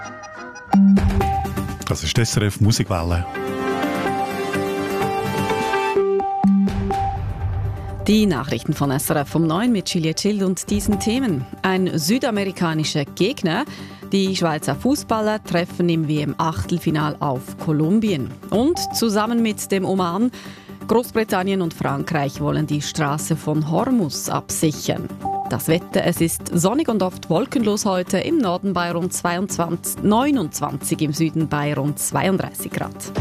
Das ist die SRF Musikwelle. Die Nachrichten von SRF um 9 mit Juliette Schild und diesen Themen. Ein südamerikanischer Gegner. Die Schweizer Fußballer treffen im WM-Achtelfinal auf Kolumbien. Und zusammen mit dem Oman, Großbritannien und Frankreich wollen die Straße von Hormuz absichern. Das Wetter, es ist sonnig und oft wolkenlos heute, im Norden bei rund 29, im Süden bei rund 32 Grad.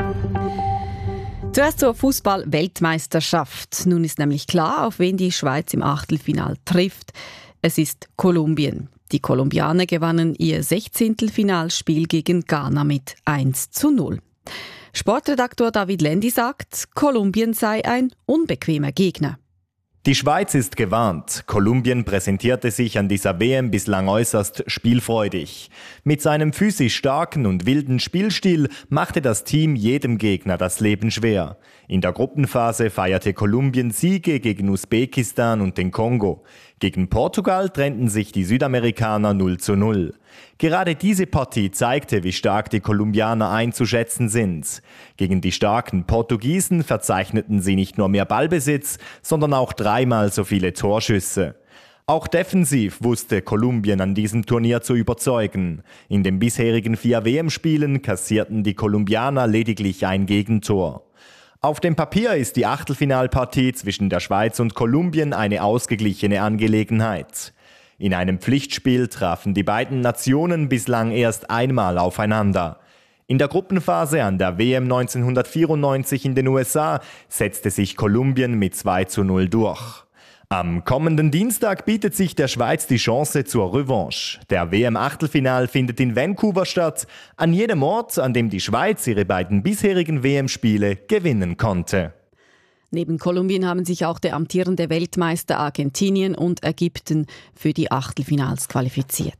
Zuerst zur Fußball-Weltmeisterschaft. Nun ist nämlich klar, auf wen die Schweiz im Achtelfinal trifft. Es ist Kolumbien. Die Kolumbianer gewannen ihr 16. Finalspiel gegen Ghana mit 1:0. Sportredaktor David Lendi sagt, Kolumbien sei ein unbequemer Gegner. Die Schweiz ist gewarnt. Kolumbien präsentierte sich an dieser WM bislang äußerst spielfreudig. Mit seinem physisch starken und wilden Spielstil machte das Team jedem Gegner das Leben schwer. In der Gruppenphase feierte Kolumbien Siege gegen Usbekistan und den Kongo. Gegen Portugal trennten sich die Südamerikaner 0:0. Gerade diese Partie zeigte, wie stark die Kolumbianer einzuschätzen sind. Gegen die starken Portugiesen verzeichneten sie nicht nur mehr Ballbesitz, sondern auch 3-mal so viele Torschüsse. Auch defensiv wusste Kolumbien an diesem Turnier zu überzeugen. In den bisherigen 4 WM-Spielen kassierten die Kolumbianer lediglich ein Gegentor. Auf dem Papier ist die Achtelfinalpartie zwischen der Schweiz und Kolumbien eine ausgeglichene Angelegenheit. In einem Pflichtspiel trafen die beiden Nationen bislang erst einmal aufeinander. In der Gruppenphase an der WM 1994 in den USA setzte sich Kolumbien mit 2:0 durch. Am kommenden Dienstag bietet sich der Schweiz die Chance zur Revanche. Der WM-Achtelfinal findet in Vancouver statt, an jenem Ort, an dem die Schweiz ihre beiden bisherigen WM-Spiele gewinnen konnte. Neben Kolumbien haben sich auch der amtierende Weltmeister Argentinien und Ägypten für die Achtelfinals qualifiziert.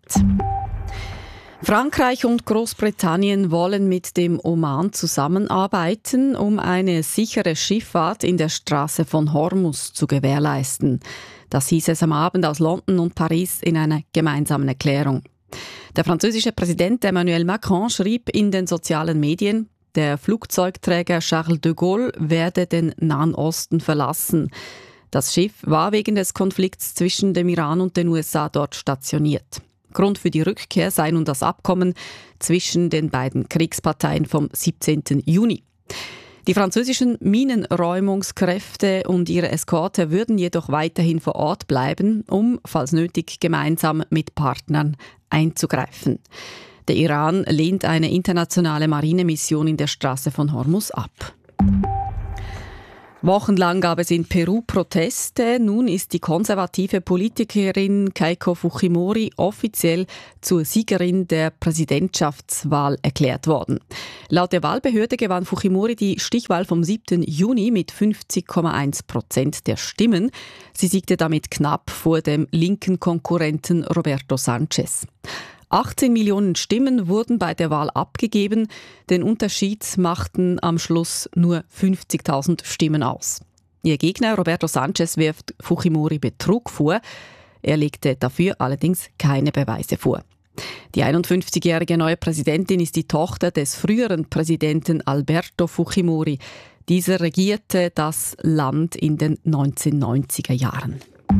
Frankreich und Großbritannien wollen mit dem Oman zusammenarbeiten, um eine sichere Schifffahrt in der Straße von Hormuz zu gewährleisten. Das hieß es am Abend aus London und Paris in einer gemeinsamen Erklärung. Der französische Präsident Emmanuel Macron schrieb in den sozialen Medien, der Flugzeugträger Charles de Gaulle werde den Nahen Osten verlassen. Das Schiff war wegen des Konflikts zwischen dem Iran und den USA dort stationiert. Grund für die Rückkehr sei nun das Abkommen zwischen den beiden Kriegsparteien vom 17. Juni. Die französischen Minenräumungskräfte und ihre Eskorte würden jedoch weiterhin vor Ort bleiben, um, falls nötig, gemeinsam mit Partnern einzugreifen. Der Iran lehnt eine internationale Marinemission in der Straße von Hormuz ab. Wochenlang gab es in Peru Proteste. Nun ist die konservative Politikerin Keiko Fujimori offiziell zur Siegerin der Präsidentschaftswahl erklärt worden. Laut der Wahlbehörde gewann Fujimori die Stichwahl vom 7. Juni mit 50,1% der Stimmen. Sie siegte damit knapp vor dem linken Konkurrenten Roberto Sanchez. 18 Millionen Stimmen wurden bei der Wahl abgegeben. Den Unterschied machten am Schluss nur 50.000 Stimmen aus. Ihr Gegner Roberto Sanchez wirft Fujimori Betrug vor. Er legte dafür allerdings keine Beweise vor. Die 51-jährige neue Präsidentin ist die Tochter des früheren Präsidenten Alberto Fujimori. Dieser regierte das Land in den 1990er Jahren.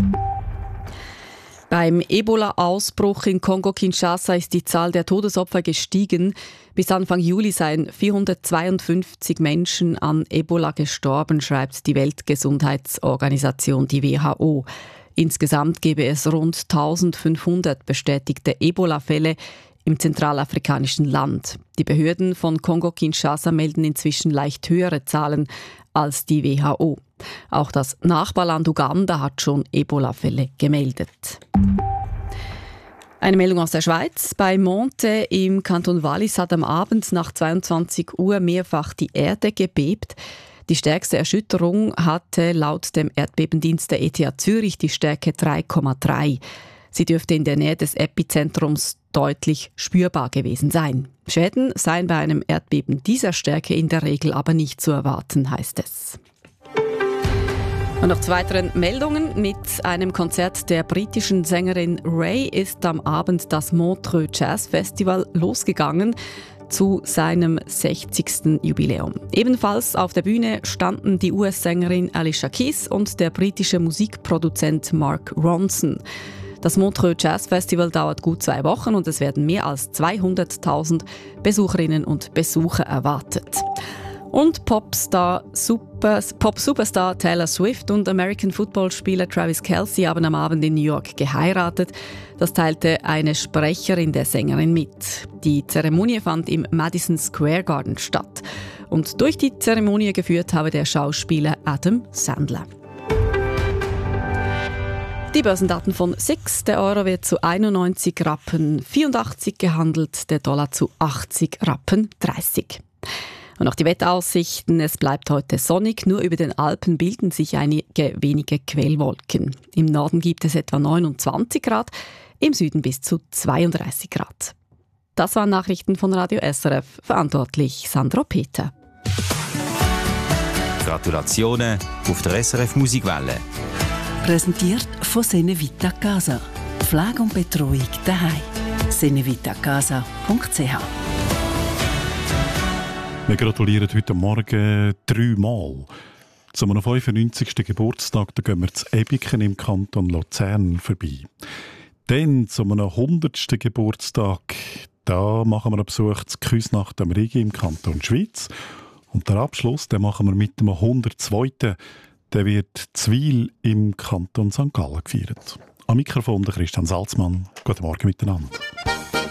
Beim Ebola-Ausbruch in Kongo-Kinshasa ist die Zahl der Todesopfer gestiegen. Bis Anfang Juli seien 452 Menschen an Ebola gestorben, schreibt die Weltgesundheitsorganisation, die WHO. Insgesamt gebe es rund 1500 bestätigte Ebola-Fälle im zentralafrikanischen Land. Die Behörden von Kongo-Kinshasa melden inzwischen leicht höhere Zahlen als die WHO. Auch das Nachbarland Uganda hat schon Ebola-Fälle gemeldet. Eine Meldung aus der Schweiz. Bei Monte im Kanton Wallis hat am Abend nach 22 Uhr mehrfach die Erde gebebt. Die stärkste Erschütterung hatte laut dem Erdbebendienst der ETH Zürich die Stärke 3,3. Sie dürfte in der Nähe des Epizentrums deutlich spürbar gewesen sein. Schäden seien bei einem Erdbeben dieser Stärke in der Regel aber nicht zu erwarten, heißt es. Und noch zu weiteren Meldungen. Mit einem Konzert der britischen Sängerin Ray ist am Abend das Montreux Jazz Festival losgegangen zu seinem 60. Jubiläum. Ebenfalls auf der Bühne standen die US-Sängerin Alicia Keys und der britische Musikproduzent Mark Ronson. Das Montreux Jazz Festival dauert gut 2 Wochen und es werden mehr als 200.000 Besucherinnen und Besucher erwartet. Und Pop-Superstar Taylor Swift und American-Football-Spieler Travis Kelce haben am Abend in New York geheiratet. Das teilte eine Sprecherin der Sängerin mit. Die Zeremonie fand im Madison Square Garden statt. Und durch die Zeremonie geführt habe der Schauspieler Adam Sandler. Die Börsendaten von SIX. Der Euro wird zu 91 Rappen 84 gehandelt, der Dollar zu 80 Rappen 30. Und auch die Wetteraussichten. Es bleibt heute sonnig. Nur über den Alpen bilden sich einige wenige Quellwolken. Im Norden gibt es etwa 29 Grad, im Süden bis zu 32 Grad. Das waren Nachrichten von Radio SRF. Verantwortlich Sandro Peter. Gratulationen auf der SRF Musikwelle. Präsentiert von Senevita Casa. Pflege und Betreuung daheim. senevitacasa.ch. Wir gratulieren heute Morgen 3 Mal. Zu einem 95. Geburtstag da gehen wir zu Ebiken im Kanton Luzern vorbei. Dann zu einem 100. Geburtstag da machen wir einen Besuch zu Küsnacht am Rigi im Kanton Schwyz. Und der Abschluss den machen wir mit dem 102. Der wird Zwil im Kanton St. Gallen gefeiert. Am Mikrofon der Christian Salzmann. Guten Morgen miteinander.